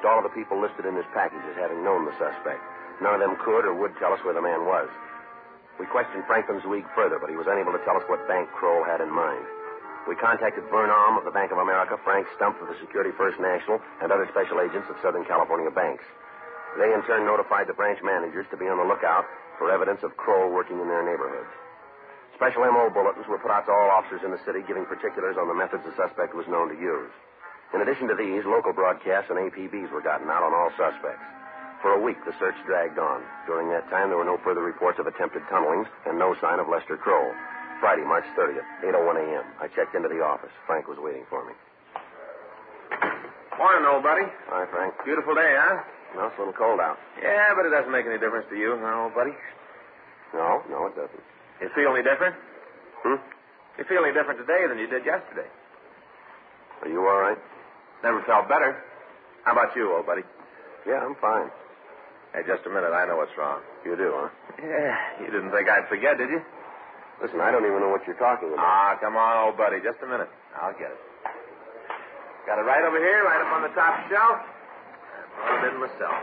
all of the people listed in his package as having known the suspect. None of them could or would tell us where the man was. We questioned Franklin Zweig further, but he was unable to tell us what bank Kroll had in mind. We contacted Vern Alm of the Bank of America, Frank Stump of the Security First National, and other special agents of Southern California banks. They, in turn, notified the branch managers to be on the lookout for evidence of Kroll working in their neighborhoods. Special M.O. bulletins were put out to all officers in the city, giving particulars on the methods the suspect was known to use. In addition to these, local broadcasts and APBs were gotten out on all suspects. For a week, the search dragged on. During that time, there were no further reports of attempted tunnelings and no sign of Lester Kroll. Friday, March 30th, 8:01 a.m. I checked into the office. Frank was waiting for me. Morning, old buddy. Hi, Frank. Beautiful day, huh? No, it's a little cold out. Yeah, but it doesn't make any difference to you, huh, old buddy? No, it doesn't. You feel any different? Hmm? You feel any different today than you did yesterday? Are you all right? Never felt better. How about you, old buddy? Yeah, I'm fine. Hey, just a minute. I know what's wrong. You do, huh? Yeah. You didn't think I'd forget, did you? Listen, I don't even know what you're talking about. Ah, come on, old buddy. Just a minute. I'll get it. Got it right over here, right up on the top shelf. I brought it in myself.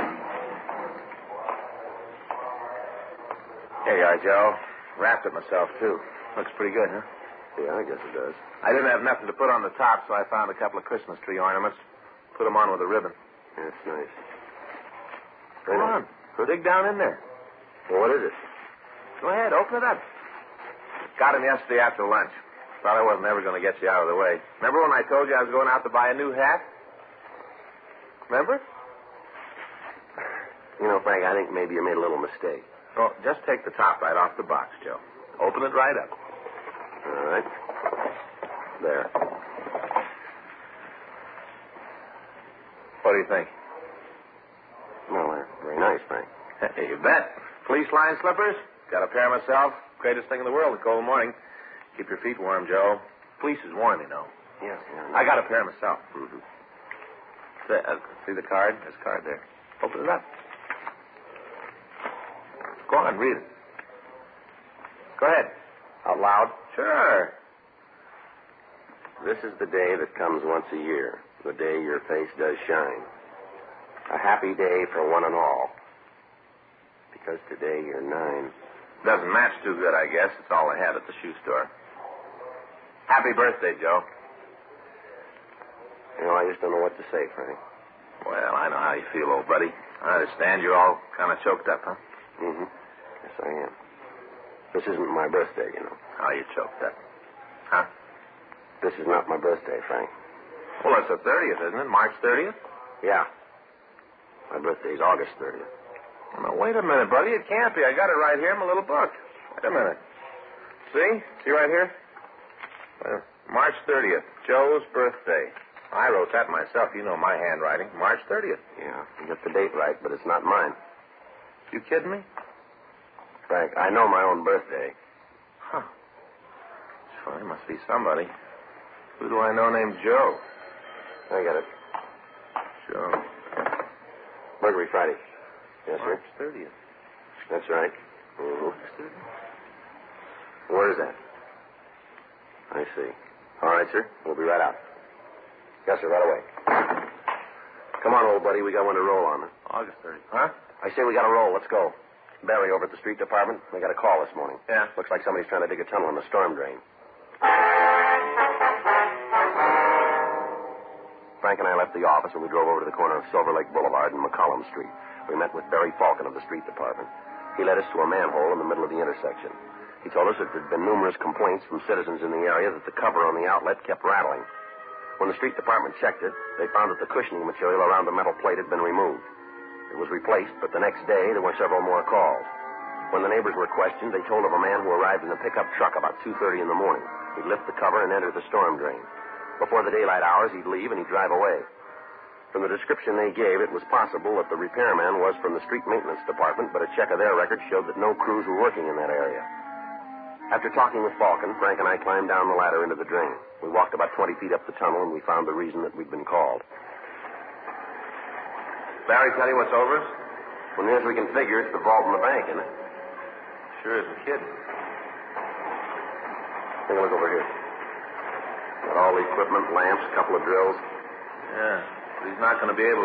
Here you are, Joe. Wrapped it myself, too. Looks pretty good, huh? Yeah, I guess it does. I didn't have nothing to put on the top, so I found a couple of Christmas tree ornaments. Put them on with a ribbon. That's nice. Come on. Dig down in there. Well, what is it? Go ahead, open it up. Got him yesterday after lunch. Thought I wasn't ever going to get you out of the way. Remember when I told you I was going out to buy a new hat? Remember? You know, Frank, I think maybe you made a little mistake. Well, just take the top right off the box, Joe. Open it right up. All right. There. What do you think? Well, they're very nice, Frank. Hey, you bet. Fleece-lined slippers. Got a pair myself. Greatest thing in the world, a cold morning. Keep your feet warm, Joe. Fleece is warm, you know. Yes, I got a pair myself. Mm-hmm. See the card? There's a card there. Open it up. Go on, read it. Go ahead. Out loud? Sure. This is the day that comes once a year, the day your face does shine. A happy day for one and all. Because today you're 9. Doesn't match too good, I guess. It's all I had at the shoe store. Happy birthday, Joe. You know, I just don't know what to say, Frank. Well, I know how you feel, old buddy. I understand you're all kind of choked up, huh? Mm-hmm. Yes, I am. This isn't my birthday, you know. How you choked up? Huh? This is not my birthday, Frank. Well, it's the 30th, isn't it? March 30th? Yeah. My birthday's August 30th. Now, wait a minute, buddy. It can't be. I got it right here in my little book. Wait a minute. See? See right here? March 30th, Joe's birthday. I wrote that myself. You know my handwriting. March 30th. Yeah, you got the date right, but it's not mine. You kidding me? Frank, I know my own birthday. Huh. Sure, must be somebody. Who do I know named Joe? I got it. Joe. Burglary Friday. Yes, March sir? 30th. That's right. Mm-hmm. March 30th. Where is that? I see. All right, sir. We'll be right out. Yes, sir, right away. Come on, old buddy. We got one to roll on. August 30th. Huh? I say we got to roll. Let's go. Barry over at the street department. We got a call this morning. Yeah. Looks like somebody's trying to dig a tunnel in the storm drain. Frank and I left the office and we drove over to the corner of Silver Lake Boulevard and McCollum Street. We met with Barry Falcon of the street department. He led us to a manhole in the middle of the intersection. He told us that there had been numerous complaints from citizens in the area that the cover on the outlet kept rattling. When the street department checked it, they found that the cushioning material around the metal plate had been removed. It was replaced, but the next day there were several more calls. When the neighbors were questioned, they told of a man who arrived in a pickup truck about 2:30 in the morning. He'd lift the cover and enter the storm drain. Before the daylight hours, he'd leave and he'd drive away. From the description they gave, it was possible that the repairman was from the street maintenance department, but a check of their records showed that no crews were working in that area. After talking with Falcon, Frank and I climbed down the ladder into the drain. We walked about 20 feet up the tunnel, and we found the reason that we'd been called. Barry tell you what's over us? Well, near as we can figure, it's the vault in the bank, isn't it? Sure isn't kidding. Take a look over here. Got all the equipment, lamps, a couple of drills. Yeah. But he's not going to be able